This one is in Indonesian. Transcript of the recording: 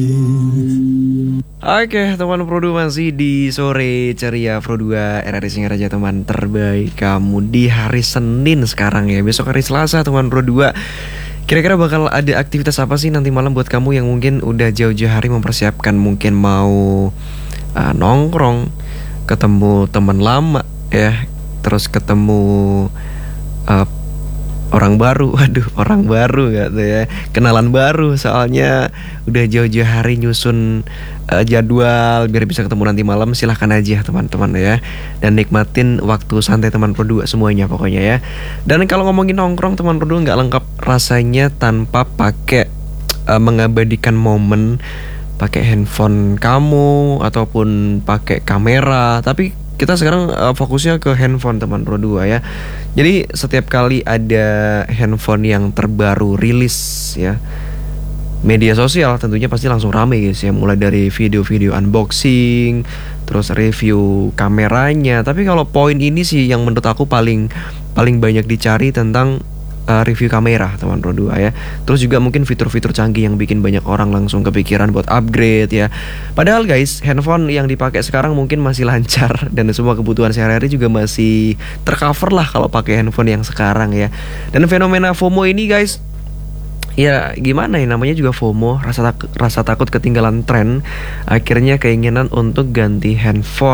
Oke, teman Pro 2 masih di sore ceria Pro 2 RRI Singaraja, teman terbaik kamu di hari Senin sekarang ya. Besok hari Selasa, teman Pro 2. Kira-kira bakal ada aktivitas apa sih nanti malam buat kamu yang mungkin udah jauh-jauh hari mempersiapkan, mungkin mau nongkrong, ketemu teman lama ya, terus ketemu orang baru. Waduh, orang baru gitu ya, kenalan baru. Soalnya udah jauh-jauh hari nyusun jadwal biar bisa ketemu nanti malam. Silahkan aja teman-teman ya, dan nikmatin waktu santai teman Pro 2 semuanya pokoknya ya. Dan kalau ngomongin nongkrong, teman Pro 2 nggak lengkap rasanya tanpa pakai mengabadikan momen pakai handphone kamu ataupun pakai kamera. Tapi kita sekarang fokusnya ke handphone teman Pro 2 ya. Jadi setiap kali ada handphone yang terbaru rilis ya, media sosial tentunya pasti langsung rame guys ya. Mulai dari video-video unboxing, terus review kameranya. Tapi kalau poin ini sih yang menurut aku paling banyak dicari tentang review kamera teman Pro 2 ya. Terus juga mungkin fitur-fitur canggih yang bikin banyak orang langsung kepikiran buat upgrade ya. Padahal guys, handphone yang dipakai sekarang mungkin masih lancar dan semua kebutuhan sehari-hari juga masih tercover lah kalau pakai handphone yang sekarang ya. Dan fenomena FOMO ini guys, ya gimana ya, namanya juga FOMO, rasa takut ketinggalan tren. Akhirnya keinginan untuk ganti handphone